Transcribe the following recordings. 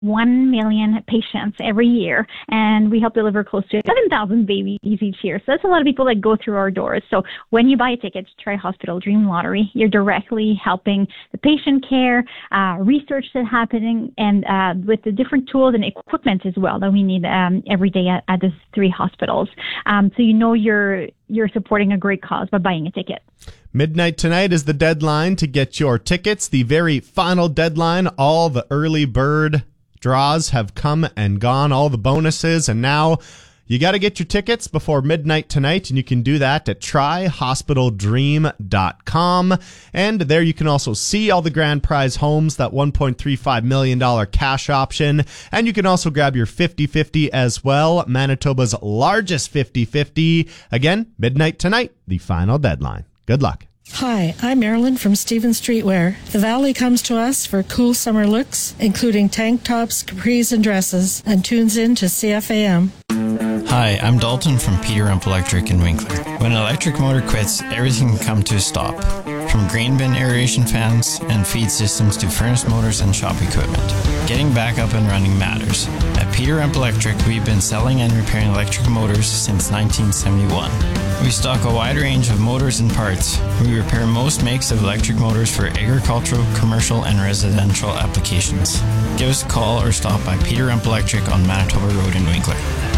1 million patients every year, and we help deliver close to 7,000 babies each year. So that's a lot of people that go through our doors. So when you buy a ticket to Tri-Hospital Dream Lottery, you're directly helping the patient care, research that's happening, and with the different tools and equipment as well that we need every day at the 3 hospitals. So you're supporting a great cause by buying a ticket. Midnight tonight is the deadline to get your tickets. The very final deadline. All the early bird draws have come and gone, all the bonuses, and now you got to get your tickets before midnight tonight, and you can do that at TriHospitalDream.com. And there you can also see all the grand prize homes, that $1.35 million cash option, and you can also grab your 50-50 as well, Manitoba's largest 50-50. Again, midnight tonight, the final deadline. Good luck. Hi, I'm Marilyn from Stephen Streetwear. The Valley comes to us for cool summer looks, including tank tops, capris, and dresses, and tunes in to CFAM. Hi, I'm Dalton from Peter Rump Electric in Winkler. When an electric motor quits, everything can come to a stop. From grain bin aeration fans and feed systems to furnace motors and shop equipment. Getting back up and running matters. At Peter Rump Electric, we've been selling and repairing electric motors since 1971. We stock a wide range of motors and parts. We repair most makes of electric motors for agricultural, commercial, and residential applications. Give us a call or stop by Peter Rump Electric on Manitoba Road in Winkler.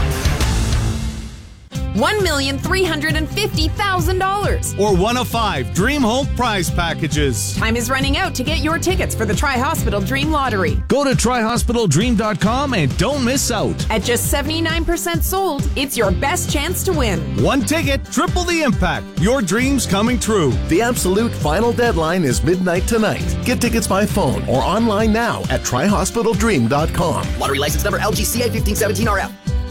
$1,350,000. Or one of 5 Dream Home prize packages. Time is running out to get your tickets for the Tri-Hospital Dream Lottery. Go to TriHospitalDream.com and don't miss out. At just 79% sold, it's your best chance to win. One ticket, triple the impact. Your dreams coming true. The absolute final deadline is midnight tonight. Get tickets by phone or online now at TriHospitalDream.com. Lottery license number LGCA 1517RF.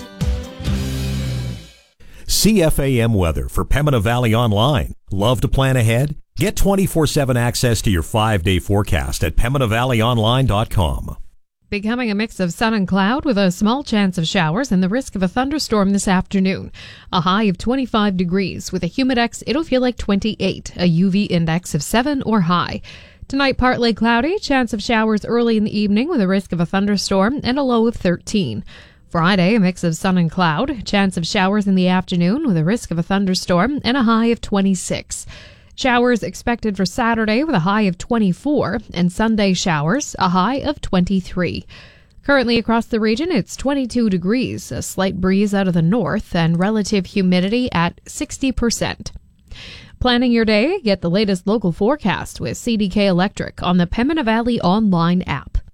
CFAM weather for Pembina Valley Online. Love to plan ahead? Get 24/7 access to your 5-day forecast at PembinaValleyOnline.com. Becoming a mix of sun and cloud with a small chance of showers and the risk of a thunderstorm this afternoon. A high of 25 degrees. With a humidex, it'll feel like 28. A UV index of 7 or high. Tonight, partly cloudy. Chance of showers early in the evening with a risk of a thunderstorm and a low of 13. Friday, a mix of sun and cloud. Chance of showers in the afternoon with a risk of a thunderstorm and a high of 26. Showers expected for Saturday with a high of 24, and Sunday showers, a high of 23. Currently across the region, it's 22 degrees, a slight breeze out of the north, and relative humidity at 60%. Planning your day? Get the latest local forecast with CDK Electric on the Pembina Valley Online app.